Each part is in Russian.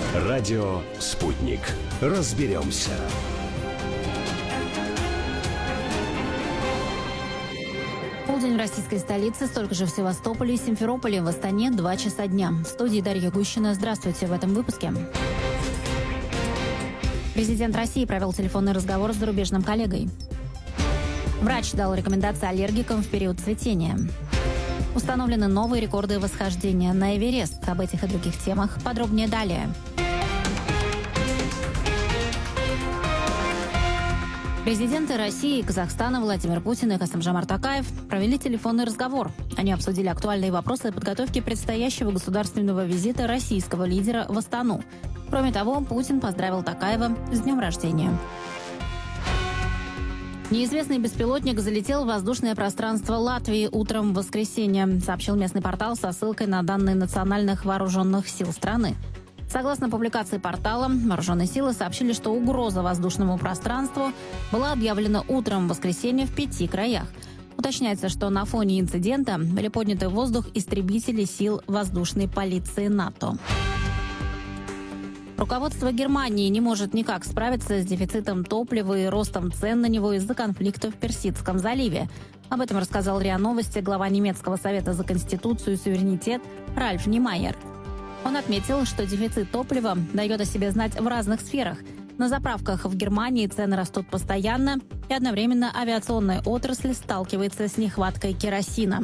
Радио «Спутник». Разберемся. Полдень в российской столице, столько же в Севастополе и Симферополе, в Астане 2 часа дня. В студии Дарья Гущина. Здравствуйте в этом выпуске. Президент России провел телефонный разговор с зарубежным коллегой. Врач дал рекомендации аллергикам в период цветения. Установлены новые рекорды восхождения на Эверест. Об этих и других темах подробнее далее. Президенты России и Казахстана Владимир Путин и Касым-Жомарт Токаев провели телефонный разговор. Они обсудили актуальные вопросы подготовки предстоящего государственного визита российского лидера в Астану. Кроме того, Путин поздравил Токаева с днем рождения. Неизвестный беспилотник залетел в воздушное пространство Латвии утром в воскресенье, сообщил местный портал со ссылкой на данные национальных вооруженных сил страны. Согласно публикации портала, вооруженные силы сообщили, что угроза воздушному пространству была объявлена утром в воскресенье в 5 краях. Уточняется, что на фоне инцидента были подняты в воздух истребители сил воздушной полиции НАТО. Руководство Германии не может никак справиться с дефицитом топлива и ростом цен на него из-за конфликта в Персидском заливе. Об этом рассказал РИА Новости глава немецкого совета за конституцию и суверенитет Ральф Немайер. Он отметил, что дефицит топлива дает о себе знать в разных сферах. На заправках в Германии цены растут постоянно, и одновременно авиационная отрасль сталкивается с нехваткой керосина.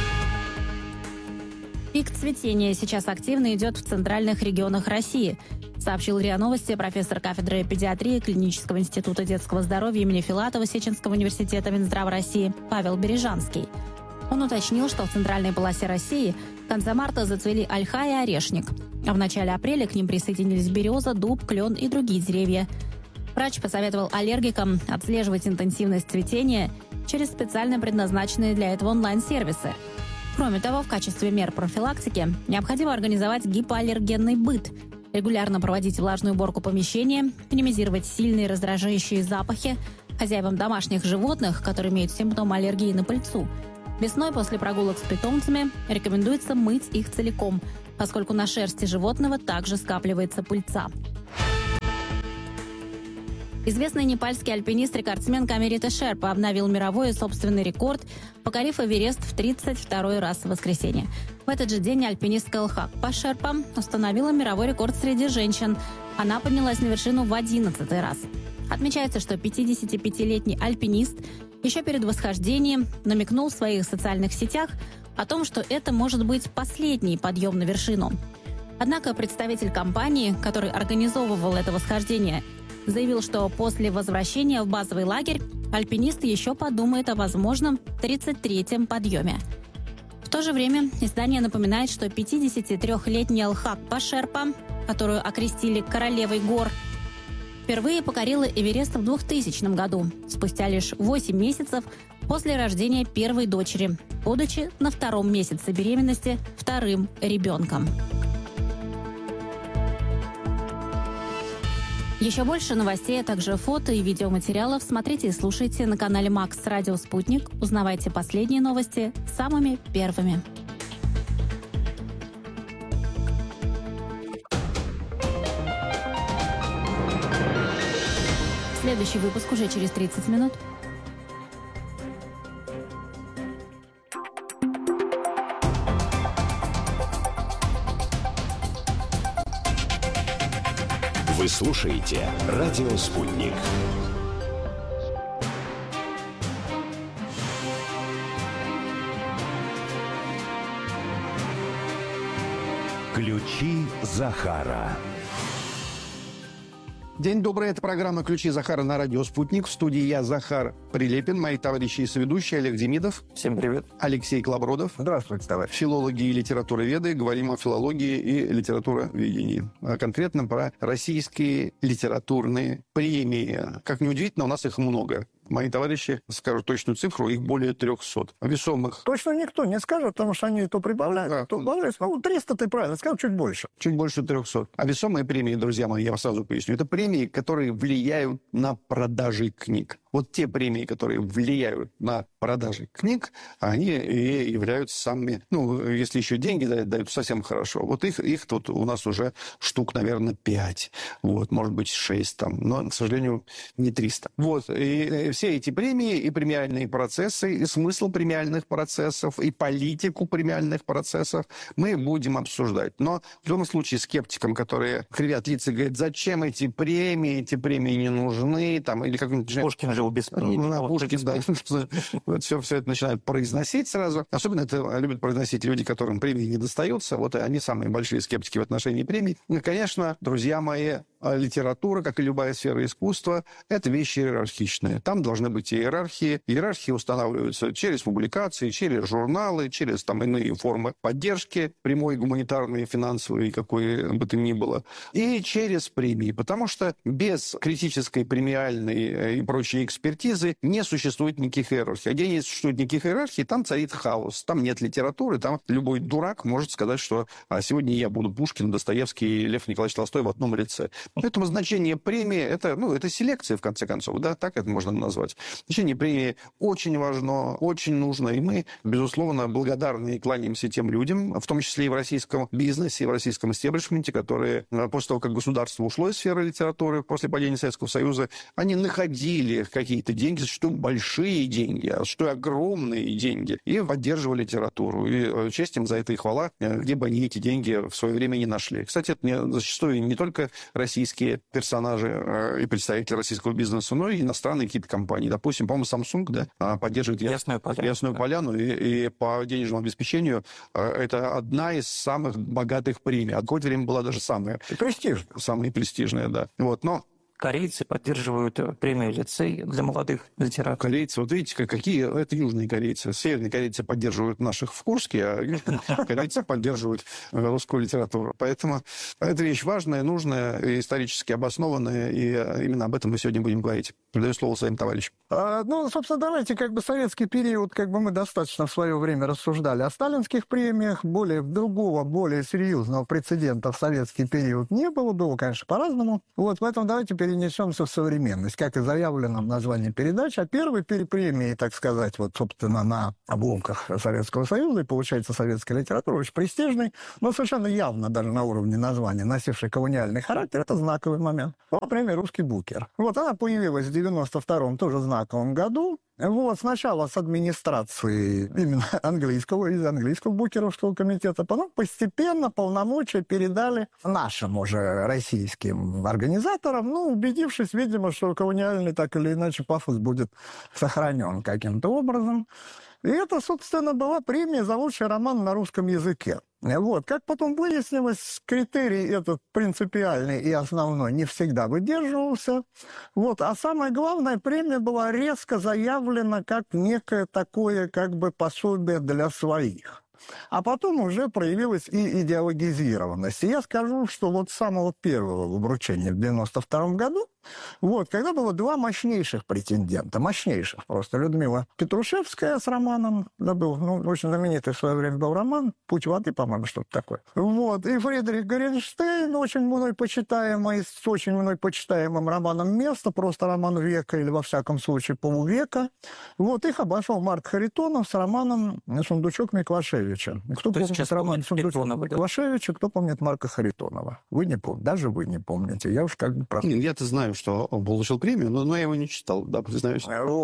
Пик цветения сейчас активно идет в центральных регионах России, сообщил РИА Новости профессор кафедры педиатрии Клинического института детского здоровья имени Филатова Сеченского университета Минздрава России Павел Бережанский. Он уточнил, что в центральной полосе России в конце марта зацвели ольха и орешник, а в начале апреля к ним присоединились береза, дуб, клен и другие деревья. Врач посоветовал аллергикам отслеживать интенсивность цветения через специально предназначенные для этого онлайн-сервисы. Кроме того, в качестве мер профилактики необходимо организовать гипоаллергенный быт, регулярно проводить влажную уборку помещения, минимизировать сильные раздражающие запахи хозяевам домашних животных, которые имеют симптомы аллергии на пыльцу. Весной после прогулок с питомцами рекомендуется мыть их целиком, поскольку на шерсти животного также скапливается пыльца. Известный непальский альпинист-рекордсмен Камерита Шерпа обновил мировой и собственный рекорд, покорив Эверест в 32-й раз в воскресенье. В этот же день альпинистка Лхакпа Шерпа установила мировой рекорд среди женщин. Она поднялась на вершину в 11-й раз. Отмечается, что 55-летний альпинист еще перед восхождением намекнул в своих социальных сетях о том, что это может быть последний подъем на вершину. Однако представитель компании, который организовывал это восхождение, заявил, что после возвращения в базовый лагерь альпинист еще подумает о возможном 33-м подъеме. В то же время издание напоминает, что 53-летняя Лхакпа Шерпа, которую окрестили королевой гор, впервые покорила Эверест в 2000 году, спустя лишь 8 месяцев после рождения первой дочери, будучи на 2-м месяце беременности 2-м ребенком. Еще больше новостей, а также фото и видеоматериалов смотрите и слушайте на канале Макс Радио Спутник. Узнавайте последние новости самыми первыми. Следующий выпуск уже через 30 минут. Вы слушаете «Радио Спутник». Ключи Захара. День добрый, это программа «Ключи Захара» на радио «Спутник». В студии я, Захар Прилепин, мои товарищи и соведущие Олег Демидов. Всем привет. Алексей Клабродов. Здравствуйте, товарищ. Филологи и литературоведы. Говорим о филологии и литературоведении. А конкретно про российские литературные премии. Как ни удивительно, у нас их много. Мои товарищи скажут точную цифру, их более 300. Весомых. Точно никто не скажет, потому что они то прибавляют, то убавляют. 300 ты правильно сказал, чуть больше. Чуть больше 300. А весомые премии, друзья мои, я вам сразу поясню, это премии, которые влияют на продажи книг. Вот те премии, которые влияют на продажи книг, они и являются самыми... Ну, если еще деньги дают совсем хорошо. Вот их тут у нас уже штук, наверное, 5. Вот, может быть, 6 там. Но, к сожалению, не 300. Вот. И все эти премии, и премиальные процессы, и смысл премиальных процессов, и политику премиальных процессов мы будем обсуждать. Но в любом случае скептикам, которые кривят лица и говорят, зачем эти премии не нужны, там, или как-нибудь... Пушкин жил без премии. Пушкин, да. Все это начинают произносить сразу. Особенно это любят произносить люди, которым премии не достаются. Вот они самые большие скептики в отношении премий. И, конечно, друзья мои, литература, как и любая сфера искусства, это вещи иерархичные. Там должны быть иерархии. Иерархии устанавливаются через публикации, через журналы, через там иные формы поддержки, прямой, гуманитарной, финансовой, какой бы то ни было, и через премии. Потому что без критической, премиальной и прочей экспертизы не существует никаких иерархий. А где не существует никаких иерархий, там царит хаос. Там нет литературы, там любой дурак может сказать, что сегодня я буду Пушкин, Достоевский, Лев Николаевич Толстой в одном лице. Поэтому значение премии, это селекция, в конце концов, да, так это можно назвать. Значение премии очень важно, очень нужно, и мы, безусловно, благодарны и кланяемся тем людям, в том числе и в российском бизнесе, и в российском истеблишменте, которые после того, как государство ушло из сферы литературы, после падения Советского Союза, они находили какие-то деньги, зачастую большие деньги, зачастую огромные деньги, и поддерживали литературу. И честь им за это и хвала, где бы они эти деньги в свое время не нашли. Кстати, это зачастую не только российские персонажи и представители российского бизнеса, но и иностранные какие-то компании. Допустим, по-моему, Samsung, да, поддерживает Ясную Поляну, и по денежному обеспечению это одна из самых богатых премий. А какое-то время была даже самая престижная, да. Вот, но корейцы поддерживают премию «Лицей» для молодых литераторов. Корейцы, вот видите, какие это южные корейцы. Северные корейцы поддерживают наших в Курске, а южные корейцы поддерживают русскую литературу. Поэтому это вещь важная, нужная, исторически обоснованная, и именно об этом мы сегодня будем говорить. Передаю слово своим товарищам. Собственно, давайте, советский период, мы достаточно в свое время рассуждали о сталинских премиях. Более серьезного прецедента в советский период не было. Было, конечно, по-разному. Вот, поэтому давайте перенесемся в современность. Как и заявлено в названии передачи, первой премии, так сказать, собственно, на обломках Советского Союза, и, получается, советская литература очень престижной, но совершенно явно даже на уровне названия, носившей колониальный характер, это знаковый момент. Премия «Русский букер». Она появилась в 92-м тоже знаковом году. Сначала с администрации именно из английского букеровского комитета, потом постепенно полномочия передали нашим уже российским организаторам, убедившись, видимо, что колониальный так или иначе пафос будет сохранен каким-то образом. И это, собственно, была премия за лучший роман на русском языке. Как потом выяснилось, критерий этот принципиальный и основной не всегда выдерживался. А самое главное, премия была резко заявлена как некое такое пособие для своих. А потом уже проявилась и идеологизированность. И я скажу, что с самого первого вручения в 92 году, когда было два мощнейших претендента, просто Людмила Петрушевская с романом, был очень знаменитый в свое время был роман «Путь воды», по-моему, что-то такое. И Фридрих Горенштейн, очень мной почитаемый, с очень мной почитаемым романом «Место», просто роман века, или во всяком случае полувека. Их обошел Марк Харитонов с романом «Сундучок Миклашевича». Кто помнит роман «Сундучок Миклашевича», кто помнит Марка Харитонова? Вы не помните, даже вы не помните. Я уж Я-то знаю, что он получил премию, но я его не читал, да, признаюсь.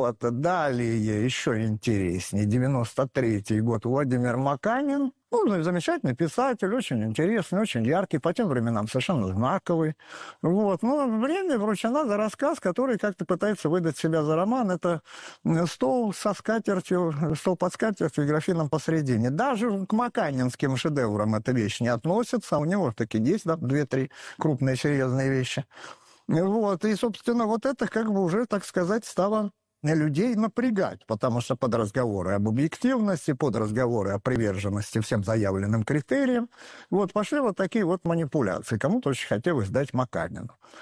Далее, еще интереснее, 93-й год, Владимир Маканин. Замечательный писатель, очень интересный, очень яркий, по тем временам совершенно знаковый. Но время вручена за рассказ, который как-то пытается выдать себя за роман. Это стол под скатертью и графином посредине. Даже к маканинским шедеврам эта вещь не относится. У него таки есть, 2-3 крупные серьезные вещи. И, собственно, это уже, так сказать, стало людей напрягать, потому что под разговоры об объективности, под разговоры о приверженности всем заявленным критериям, пошли такие манипуляции. Кому-то очень хотелось дать Маканину.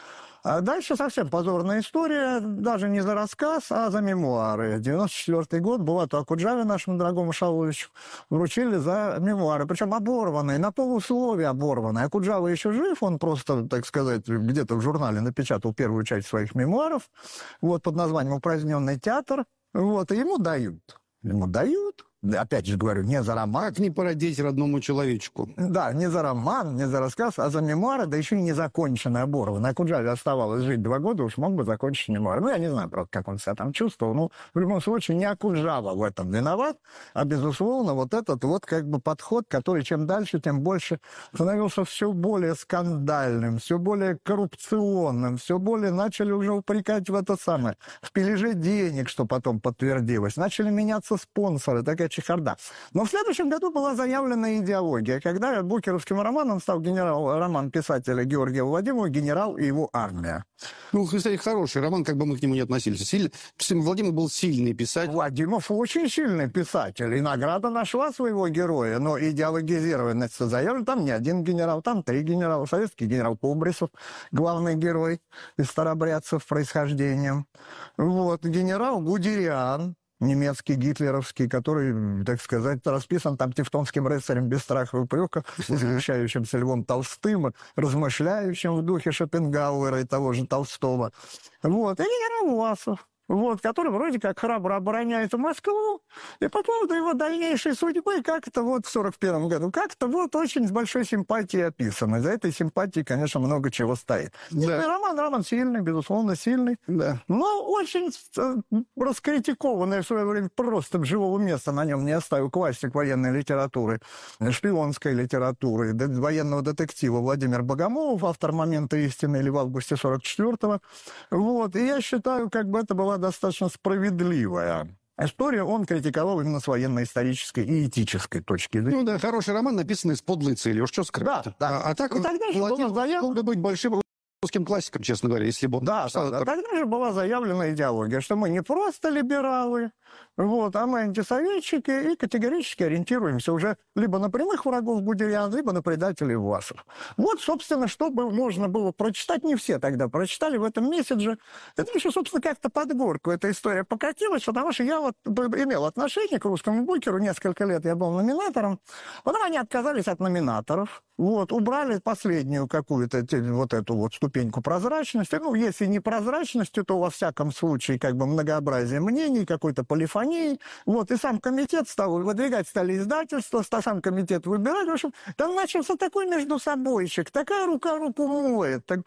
А дальше совсем позорная история, даже не за рассказ, а за мемуары. 94 год, Булату Акуджаве, нашему дорогому Шаловичу, вручили за мемуары. Причем оборванные, на полусловие оборванные. Акуджава еще жив, он просто, так сказать, где-то в журнале напечатал первую часть своих мемуаров, вот, под названием «Упраздненный театр». Вот, и ему дают. Ему дают. Опять же говорю, не за роман. Как не породить родному человечку? Да, не за роман, не за рассказ, а за мемуары, да еще и незаконченные, оборванные. Акуджаве оставалось жить 2 года, уж мог бы закончить мемуары. Ну, я не знаю, правда, как он себя там чувствовал. Ну, в любом случае, не Акуджава в этом виноват, а, безусловно, вот этот вот как бы подход, который чем дальше, тем больше становился все более скандальным, все более коррупционным, все более начали уже упрекать в это самое, в пилеже денег, что потом подтвердилось. Начали меняться спонсоры, такая чехарда. Но в следующем году была заявлена идеология, когда букеровским романом стал роман писателя Георгия Владимирова «Генерал и его армия». Ну, кстати, хороший роман, как бы мы к нему не относились. Владимир был сильный писатель. Владимиров очень сильный писатель, и награда нашла своего героя, но идеологизированность заявлена. Там не один генерал, там 3 генерала. Советский генерал Кобрисов, главный герой из старобрядцев происхождением. Вот, генерал Гудериан, немецкий, гитлеровский, который, так сказать, расписан там тевтонским рыцарем без страха и упрека, восхищающимся Львом Толстым, размышляющим в духе Шопенгауэра и того же Толстого. Вот. И генерал Власов, вот, который вроде как храбро обороняет Москву, и по поводу его дальнейшей судьбы как-то вот в 1941 году, как-то вот очень с большой симпатией описано. За этой симпатией, конечно, много чего стоит. Да. Роман сильный, безусловно, сильный, да. Но очень раскритикованный в свое время, просто живого места на нем не оставил классик военной литературы, шпионской литературы, военного детектива Владимир Богомолов, автор «Момента истины» или «В августе 44-го». Вот, и я считаю, как бы это была достаточно справедливая история. Он критиковал именно с военно-исторической и этической точки зрения. Ну да, хороший роман, написанный с подлой целью. Уж что скрывать. Да, да. А так Владимир мог бы быть большим русским классиком, честно говоря, если бы он... Да, тогда же была заявлена идеология, что мы не просто либералы, вот, а мы антисоветчики и категорически ориентируемся уже либо на прямых врагов Гудериана, либо на предателей Власов. Вот, собственно, что можно было прочитать. Не все тогда прочитали в этом месседже. Это еще, собственно, как-то под горку эта история покатилась, потому что я вот имел отношение к русскому букеру несколько лет, я был номинатором. Потом они отказались от номинаторов, вот, убрали последнюю какую-то вот эту вот ступеньку прозрачности. Ну, если не прозрачностью, то во всяком случае как бы многообразие мнений, какой-то полифонии. Вот, и сам комитет стал выдвигать, стали издательства, сам комитет выбирать. В общем, там начался такой между собойчик, такая рука руку моет. Так,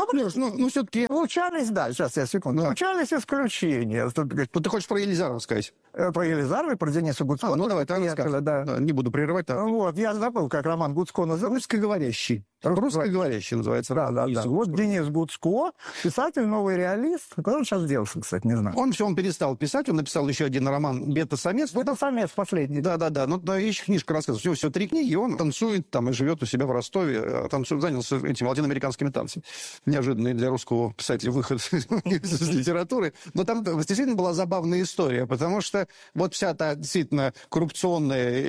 ну, все-таки... Случались, да, сейчас я секунду. Да. Случались исключения. Вот ты хочешь про Елизарова сказать? Про Елизарова и про Дениса Гуцко. Ну, давай, ты рассказывай. Да. Не буду прерывать. Вот, я забыл, как роман Гуцко называется. Русскоговорящий. Русскоговорящий называется. Да. Вот Денис Гуцко, писатель, новый реалист. Куда он сейчас делся, кстати, не знаю. Он перестал писать, он написал еще один роман «Бета-самец». «Бета-самец» последний. Да. Но еще книжка рассказывает. У него всего 3 книги, и он танцует там и живет у себя в Ростове. Занялся этими латиноамериканскими танцами. Неожиданный для русского писателя выход из литературы. Но там действительно была забавная история, потому что вот вся та действительно коррупционная